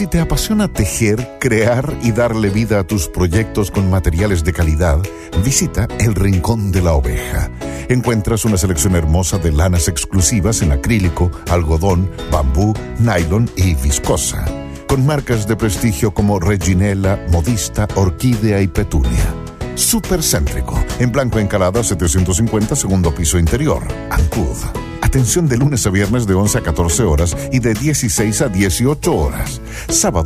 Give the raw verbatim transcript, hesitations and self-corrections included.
Si te apasiona tejer, crear y darle vida a tus proyectos con materiales de calidad, visita El Rincón de la Oveja. Encuentras una selección hermosa de lanas exclusivas en acrílico, algodón, bambú, nylon y viscosa, con marcas de prestigio como Reginela, Modista, Orquídea y Petunia. Supercéntrico, en Blanco Encalada setecientos cincuenta, segundo piso interior, Ancud. Atención de lunes a viernes de once a catorce horas y de dieciséis a dieciocho horas. Sábado